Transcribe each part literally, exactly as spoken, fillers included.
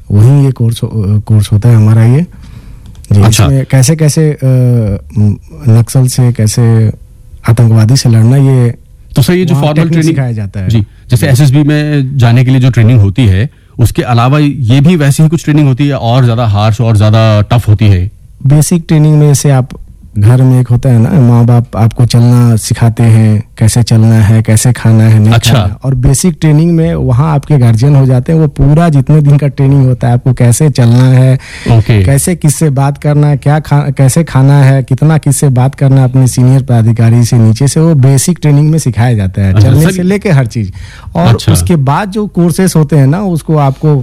वही ये course course होता है हमारा ये जी। अच्छा। इसमें कैसे कैसे नक्सल से, कैसे आतंकवादी से लड़ना, ये तो सर ये जो फॉर्मल ट्रेनिंग सिखाया जाता है जी, जैसे एसएसबी में जाने के लिए जो ट्रेनिंग होती है, उसके अलावा ये भी वैसी ही कुछ ट्रेनिंग होती है और ज्यादा हार्श और ज्यादा टफ होती है? बेसिक ट्रेनिंग में जैसे आप घर में एक होता है ना, माँ बाप आपको चलना सिखाते हैं, कैसे चलना है, कैसे खाना है, नहीं अच्छा। खाना है। और बेसिक ट्रेनिंग में वहाँ आपके गार्जियन हो जाते हैं, वो पूरा जितने दिन का ट्रेनिंग होता है, आपको कैसे चलना है, ओके। कैसे किससे बात करना है, क्या खा, कैसे खाना है, कितना किससे बात करना है अपने सीनियर पदाधिकारी से, नीचे से, वो बेसिक ट्रेनिंग में सिखाया जाता है। अच्छा, चलने सर- से लेके हर चीज। और अच्छा। उसके बाद जो कोर्सेस होते हैं ना, उसको आपको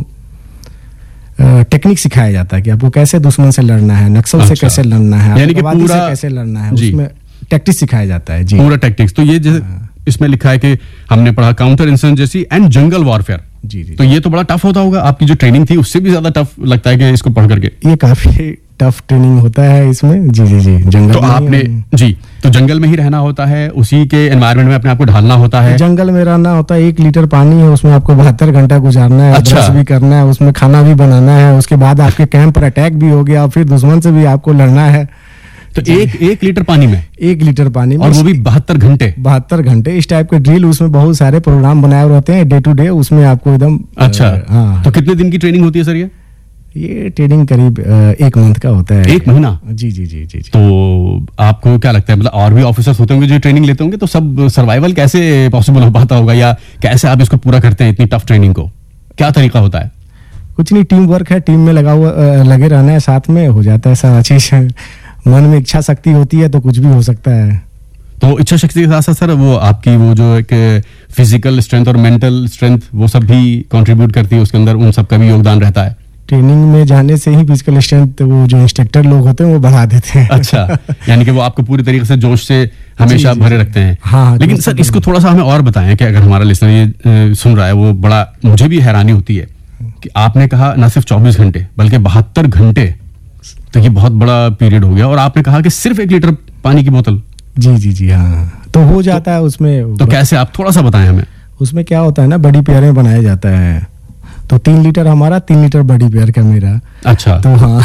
टेक्निक सिखाया जाता है कि आपको कैसे दुश्मन से लड़ना है, नक्सल से अच्छा। कैसे लड़ना है, यानी कि आतंकवादी से पूरा- कैसे लड़ना है, जी। उसमें टैक्टिक्स सिखाया जाता है जी। पूरा टैक्टिक्स। तो ये जैसे इसमें लिखा है कि हमने पढ़ा counter insurgency and jungle warfare. जी जी तो ये तो बड़ा टफ होता होगा, आपकी जो ट्रेनिंग थी उससे भी ज्यादा टफ लगता है कि इसको पढ़ करके? ये काफी टफ ट्रेनिंग होता है इसमें जी जी जी। जंगल तो में ही आपने हम- जी, तो जंगल में ही रहना होता है, उसी के एनवायरनमेंट में अपने आप को ढालना होता है। जंगल में रहना होता है। एक लीटर पानी है, उसमें आपको बहत्तर घंटा गुजारना है, अच्छा। ब्रश भी करना है, उसमें खाना भी बनाना है, उसके बाद आपके कैंप पर अटैक भी हो गया और फिर दुश्मन से भी आपको लड़ना है। तो एक एक लीटर पानी में, एक लीटर पानी में, और वो भी बहत्तर घंटे। बहत्तर घंटे इस टाइप के ड्रिल, उसमें बहुत सारे प्रोग्राम बनाए हुए होते हैं डे टू डे, उसमें आपको एकदम अच्छा। अ, हाँ। तो कितने दिन की ट्रेनिंग होती है सर ये? ये ट्रेनिंग करीब अ, एक मंथ का होता है। एक महीना? जी जी जी जी जी। तो आपको क्या लगता है, मतलब और भी ऑफिसर्स होते होंगे जो ट्रेनिंग लेते होंगे, तो सब सर्वाइवल कैसे पॉसिबल हो पाता होगा, या कैसे आप इसको पूरा करते हैं इतनी टफ ट्रेनिंग को? क्या तरीका होता है? कुछ नहीं, टीम वर्क है, टीम में लगा हुआ अ, लगे रहना है, साथ में हो जाता है सारा चीज। मन में इच्छा शक्ति होती है तो कुछ भी हो सकता है। तो इच्छा शक्ति के साथ साथ सर वो आपकी वो जो एक फिजिकल स्ट्रेंथ और मेंटल स्ट्रेंथ, वो सब भी कंट्रीब्यूट करती है उसके अंदर, उन सब का भी योगदान रहता है? ट्रेनिंग में जाने से ही फिजिकल स्ट्रेंथ वो जो इंस्ट्रक्टर लोग होते हैं वो बढ़ा देते हैं। अच्छा, यानी कि वो आपको पूरी तरीके से जोश से हमेशा जी, भरे जी। रखते हैं। हाँ, लेकिन जोश सर से इसको थोड़ा सा हमें और बताएं कि अगर हमारा लिसनर ये अ, सुन रहा है, वो बड़ा, मुझे भी हैरानी होती है कि आपने कहा ना सिर्फ चौबीस घंटे बल्कि बहत्तर घंटे, तो ये बहुत बड़ा पीरियड हो गया, और आपने कहा कि सिर्फ एक लीटर पानी की बोतल। जी जी जी हाँ, तो हो जाता है उसमें। तो कैसे, आप थोड़ा सा बताएं हमें। उसमें क्या होता है ना, बड़ी पेयर में बनाया जाता है, तो तीन लीटर हमारा, तीन लीटर बड़ी पेयर का मेरा। अच्छा। तो हाँ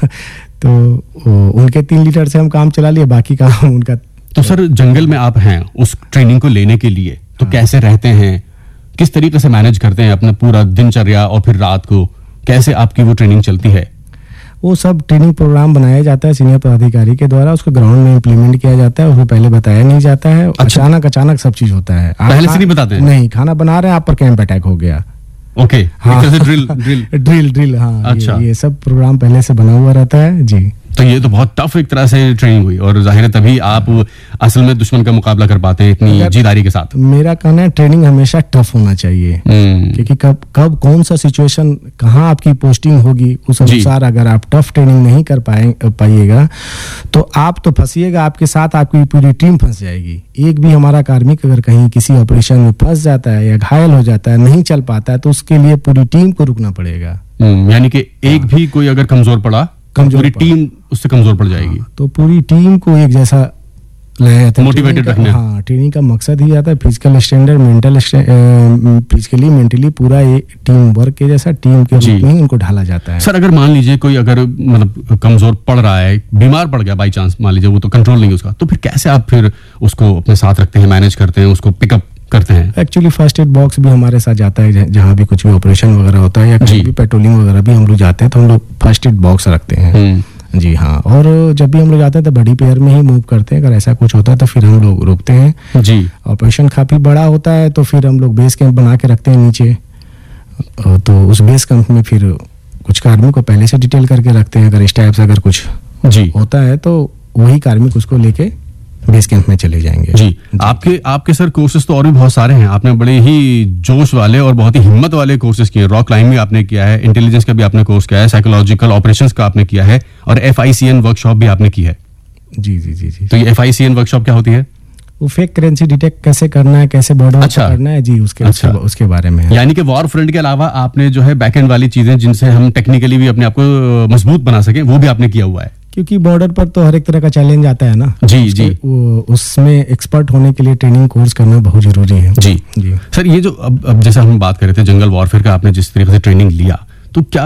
तो वो, उनके तीन लीटर से हम काम चला लिए, बाकी काम उनका। तो सर जंगल में आप हैं उस ट्रेनिंग को लेने के लिए, तो कैसे रहते हैं, किस तरीके से मैनेज करते हैं अपना पूरा दिनचर्या, और फिर रात को कैसे आपकी वो ट्रेनिंग चलती है? वो सब ट्रेनिंग प्रोग्राम बनाया जाता है सीनियर पदाधिकारी के द्वारा, उसको ग्राउंड में इम्प्लीमेंट किया जाता है, उसको पहले बताया नहीं जाता है। अच्छा। अचानक अचानक सब चीज होता है। आप पहले से खा- नहीं बताते? नहीं, खाना बना रहे हैं आप पर कैंप अटैक हो गया। ओके, हाँ। एक तरह से ड्रिल ड्रिल ड्रिल ड्रिल हाँ। अच्छा। ये, ये सब प्रोग्राम पहले से बना हुआ रहता है जी। तो ये तो बहुत टफ एक तरह से ट्रेनिंग हुई, और जाहिर है तभी आप असल में दुश्मन का मुकाबला कर पाते हैं इतनी अगर- जीदारी के साथ। मेरा कहना है ट्रेनिंग हमेशा टफ होना चाहिए, हम्म, क्योंकि कब कब कौन सा सिचुएशन, कहाँ आपकी पोस्टिंग होगी, उस जी। अनुसार अगर आप टफ ट्रेनिंग नहीं कर पाए पाइएगा तो आप तो फंसिएगा, आपके साथ आपकी पूरी टीम फंस जाएगी। एक भी हमारा कार्मिक अगर कहीं किसी ऑपरेशन में फंस जाता है या घायल हो जाता है, नहीं चल पाता है, तो उसके लिए पूरी टीम को रुकना पड़ेगा। हम्म, यानी कि एक भी कोई अगर कमजोर पड़ा, कमजोर पूरी पड़ा। टीम उससे कमजोर पड़ जाएगी। तो पूरी टीम को एक जैसा लाया जाता है। Motivated ट्रेनिंग का- रखना। हाँ, ट्रेनिंग का मकसद ही आता है physical standard, mental, physically mentally पूरा एक टीम वर्क के जैसा, टीम के जी। रूप में ही उनको ढाला जाता है। सर अगर मान लीजिए कोई अगर मतलब कमजोर पड़ रहा है, बीमार पड़ गया बाई चांस, मान लीजिए वो तो कंट्रोल नहीं है उसका, तो फिर कैसे आप फिर उसको अपने साथ रखते हैं, मैनेज करते हैं, उसको पिकअप करते हैं? एक्चुअली फर्स्ट एड बॉक्स भी हमारे साथ जाता है, जह- जहाँ भी कुछ भी ऑपरेशन वगैरह होता है या जी। कहीं भी पेट्रोलिंग वगैरह भी हम लोग जाते हैं तो हम लोग फर्स्ट एड बॉक्स रखते हैं। हम्म, जी हाँ, और जब भी हम लोग जाते हैं तो बड़ी पेयर में ही मूव करते हैं। अगर ऐसा कुछ होता है तो फिर हम लोग रुकते हैं। जी। ऑपरेशन काफ़ी बड़ा होता है तो फिर हम लोग बेस कैंप बना के रखते हैं नीचे, अ, तो उस बेस कैंप में फिर कुछ कार्मिक को पहले से डिटेल करके रखते हैं। अगर इस टाइप से अगर कुछ जी होता है तो वही कार्मिक उसको लेके बेस कैंप में चले जाएंगे। जी। आपके आपके सर कोर्सेज तो और भी बहुत सारे हैं, आपने बड़े ही जोश वाले और बहुत ही हिम्मत वाले कोर्सेज किए। रॉक क्लाइंबिंग आपने किया है, इंटेलिजेंस का भी आपने कोर्स किया है, साइकोलॉजिकल ऑपरेशंस का आपने किया है, और F I C N workshop भी आपने की है। जी जी जी जी। तो ये F I C N workshop क्या होती है? वो फेक करेंसी डिटेक्ट कैसे करना है, कैसे बॉर्डर अच्छा। करना है जी, उसके अच्छा। उसके, उसके बारे में है। यानी कि वॉर फ्रंट के अलावा आपने जो है बैक एंड वाली चीजें जिनसे हम टेक्निकली भी अपने आप को मजबूत बना सके, वो भी आपने किया हुआ है। क्योंकि बॉर्डर पर तो हर एक तरह का चैलेंज आता है ना जी, उसके- जी। वो उसमें एक्सपर्ट होने के लिए ट्रेनिंग कोर्स करना बहुत जरूरी है। जी जी। सर, ये जो अब अब जैसे हम बात कर रहे थे जंगल वॉरफेयर का, आपने जिस तरीके से ट्रेनिंग लिया, तो क्या